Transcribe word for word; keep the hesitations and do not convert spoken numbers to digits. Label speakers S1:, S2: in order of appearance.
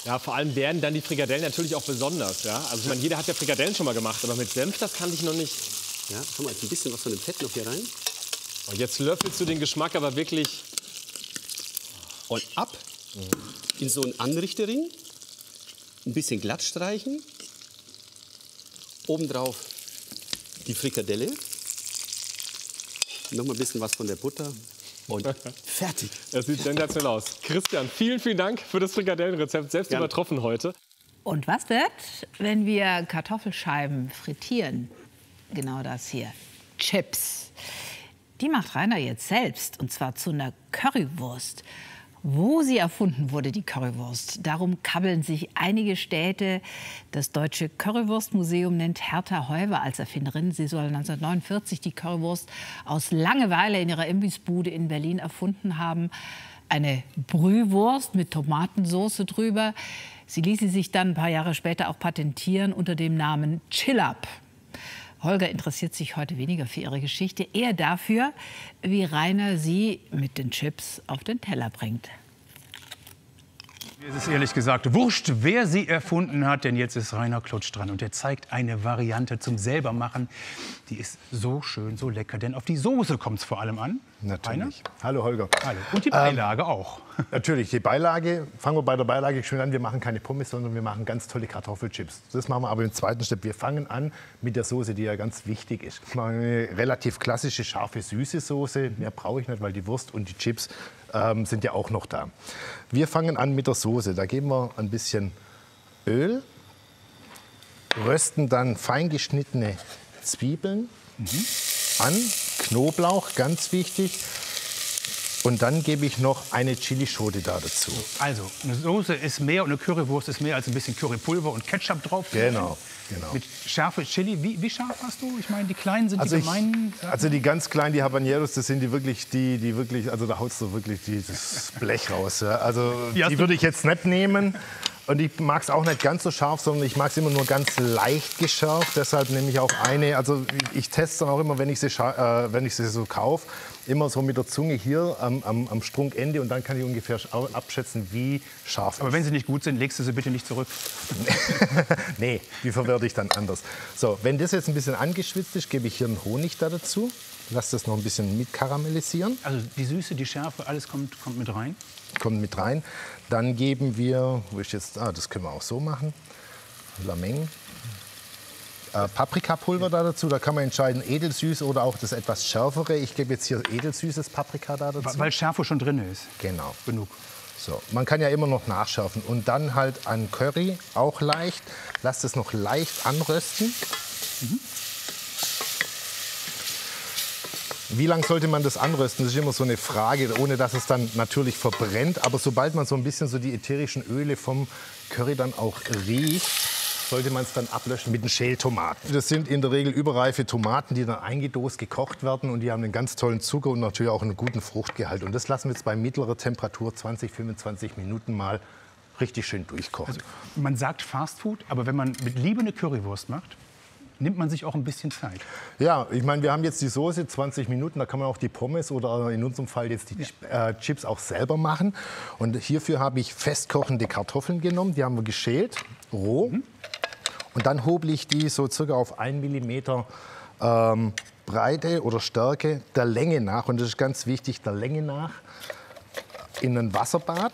S1: Ja, vor allem werden dann die Frikadellen natürlich auch besonders. Ja? Also ich meine, jeder hat ja Frikadellen schon mal gemacht, aber mit Senf, das kannte ich noch nicht.
S2: Ja, schau mal, jetzt ein bisschen was von dem Fett noch hier rein.
S1: Und jetzt löffelst du den Geschmack aber wirklich.
S2: Und ab in so einen Anrichterring. Ein bisschen glatt streichen. Obendrauf die Frikadelle. Noch mal ein bisschen was von der Butter. Und fertig.
S1: Das sieht sensationell aus. Christian, vielen, vielen Dank für das Frikadellenrezept. Selbst
S2: Gerne.
S1: übertroffen heute.
S3: Und was wird, wenn wir Kartoffelscheiben frittieren? Genau das hier. Chips. Die macht Rainer jetzt selbst, und zwar zu einer Currywurst. Wo sie erfunden wurde, die Currywurst, darum kabbeln sich einige Städte. Das Deutsche Currywurstmuseum nennt Hertha Heuwer als Erfinderin. Sie soll neunzehnhundertneunundvierzig die Currywurst aus Langeweile in ihrer Imbissbude in Berlin erfunden haben. Eine Brühwurst mit Tomatensauce drüber. Sie ließ sie sich dann ein paar Jahre später auch patentieren unter dem Namen Chill-Up. Holger interessiert sich heute weniger für ihre Geschichte, eher dafür, wie Rainer sie mit den Chips auf den Teller bringt.
S4: Mir ist es ehrlich gesagt wurscht, wer sie erfunden hat, denn jetzt ist Rainer Klutsch dran und er zeigt eine Variante zum Selbermachen. Die ist so schön, so lecker, denn auf die Soße kommt es vor allem an.
S5: Natürlich.
S4: Rainer?
S5: Hallo Holger.
S4: Hallo. Und die Beilage ähm, auch.
S5: Natürlich, die Beilage, fangen wir bei der Beilage schön an. Wir machen keine Pommes, sondern wir machen ganz tolle Kartoffelchips. Das machen wir aber im zweiten Schritt. Wir fangen an mit der Soße, die ja ganz wichtig ist. Ich mache eine relativ klassische, scharfe, süße Soße. Mehr brauche ich nicht, weil die Wurst und die Chips ähm, sind ja auch noch da. Wir fangen an mit der Soße. Da geben wir ein bisschen Öl, rösten dann fein geschnittene Zwiebeln mhm. an, Knoblauch, ganz wichtig. Und dann gebe ich noch eine Chilischote da dazu.
S4: Also, eine Soße ist mehr und eine Currywurst ist mehr als ein bisschen Currypulver und Ketchup drauf.
S5: Genau, genau.
S4: Mit scharfe Chili. Wie, wie scharf hast du? Ich meine, die kleinen sind
S5: also
S4: die gemeinen.
S5: Ich, also die ganz kleinen, die Habaneros, das sind die wirklich, die, die wirklich, also da haust du wirklich die, das Blech raus. Ja. Also die, die würde ich jetzt nicht nehmen. Und ich mag es auch nicht ganz so scharf, sondern ich mag es immer nur ganz leicht geschärft. Deshalb nehme ich auch eine, also ich, ich teste dann auch immer, wenn ich sie, äh, wenn ich sie so kaufe, immer so mit der Zunge hier am, am, am Strunkende und dann kann ich ungefähr abschätzen, wie scharf.
S4: Aber wenn sie nicht gut sind, legst du sie bitte nicht zurück.
S5: Nee, die verwerte ich dann anders. So, wenn das jetzt ein bisschen angeschwitzt ist, gebe ich hier einen Honig da dazu. Lass das noch ein bisschen mit karamellisieren.
S4: Also die Süße, die Schärfe, alles kommt, kommt mit rein?
S5: Kommt mit rein. Dann geben wir, wo ist jetzt, ah, das können wir auch so machen, Lameng. Äh, Paprikapulver da dazu, da kann man entscheiden, edelsüß oder auch das etwas schärfere. Ich gebe jetzt hier edelsüßes Paprika da dazu.
S4: Weil Schärfe schon drin ist.
S5: Genau.
S4: Genug.
S5: So, man kann ja immer noch nachschärfen. Und dann halt an Curry, auch leicht. Lasst es noch leicht anrösten. Mhm. Wie lange sollte man das anrösten? Das ist immer so eine Frage, ohne dass es dann natürlich verbrennt. Aber sobald man so ein bisschen so die ätherischen Öle vom Curry dann auch riecht, sollte man es dann ablöschen mit den Schältomaten. Das sind in der Regel überreife Tomaten, die dann eingedost gekocht werden. Und die haben einen ganz tollen Zucker und natürlich auch einen guten Fruchtgehalt. Und das lassen wir jetzt bei mittlerer Temperatur zwanzig, fünfundzwanzig Minuten mal richtig schön durchkochen.
S4: Also, man sagt Fastfood, aber wenn man mit Liebe eine Currywurst macht, nimmt man sich auch ein bisschen Zeit.
S5: Ja, ich meine, wir haben jetzt die Soße, zwanzig Minuten, da kann man auch die Pommes oder in unserem Fall jetzt die ja. äh, Chips auch selber machen. Und hierfür habe ich festkochende Kartoffeln genommen, die haben wir geschält, roh. Mhm. Und dann hobel ich die so circa auf einen Millimeter ähm, Breite oder Stärke der Länge nach. Und das ist ganz wichtig, der Länge nach in ein Wasserbad.